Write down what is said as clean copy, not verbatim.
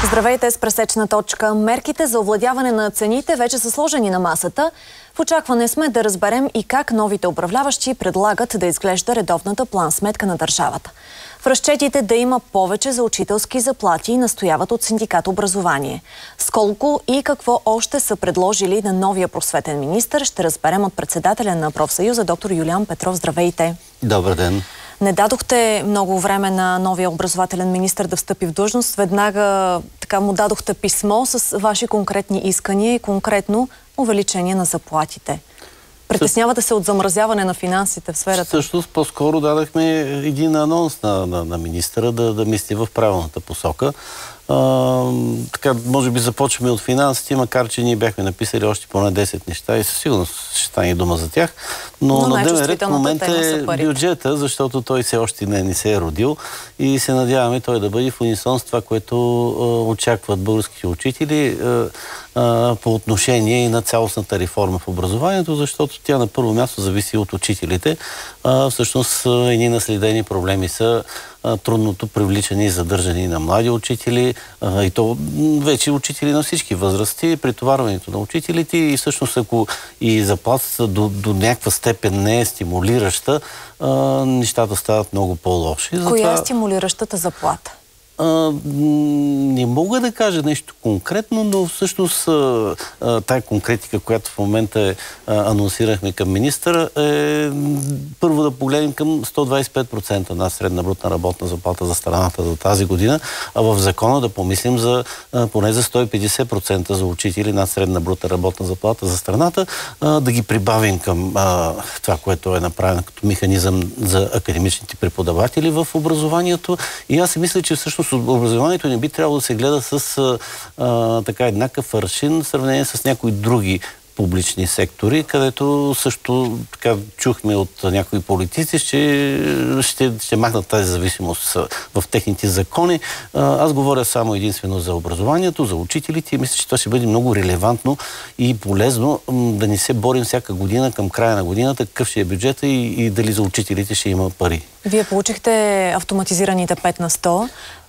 Здравейте с пресечна точка. Мерките за овладяване на цените вече са сложени на масата. В очакване сме да разберем и как новите управляващи предлагат да изглежда редовната план-сметка на държавата. В разчетите да има повече за учителски заплати настояват от синдикат образование. С колко и какво още са предложили на новия просветен министър, ще разберем от председателя на профсъюза доктор Юлиан Петров. Здравейте! Добър ден! Не дадохте много време на новия образователен министър да встъпи в длъжност. Веднага му дадохте писмо с ваши конкретни искания и конкретно увеличение на заплатите. Притеснявате се от замразяване на финансите в сферата? Всъщност, по-скоро дадахме един анонс на министъра да мисли в правилната посока. Така, може би започваме от финансите, макар че ние бяхме написали още поне 10 неща и със сигурност ще стане дума за тях. Но на дневен ред в момента е бюджета, защото той все още не се е родил и се надяваме той да бъде в унисон с това, което очакват българските учители по отношение и на цялостната реформа в образованието, защото тя на първо място зависи от учителите. Всъщност едни наследени проблеми са трудното привличане и задържане на млади учители, и то вече учители на всички възрасти, претоварването на учителите и всъщност ако и заплатата до някаква степен не е стимулираща, нещата стават много по-лоши. Коя е стимулиращата заплата? Не мога да кажа нещо конкретно, но всъщност тая конкретика, която в момента анонсирахме към министъра, е първо да погледнем към 125% на средна брутна работна заплата за страната за тази година, а в закона да помислим за поне за 150% за учители над средна брутна работна заплата за страната, да ги прибавим към това, което е направено като механизъм за академичните преподаватели в образованието. И аз си мисля, че всъщност образованието не би трябвало да се гледа с така еднакъв аршин в сравнение с някои други публични сектори, където също така чухме от някои политици, ще махнат тази зависимост в техните закони. Аз говоря само единствено за образованието, за учителите и мисля, че това ще бъде много релевантно и полезно да не се борим всяка година към края на годината, какъв ще е бюджета и дали за учителите ще има пари. Вие получихте автоматизираните 5 на 100.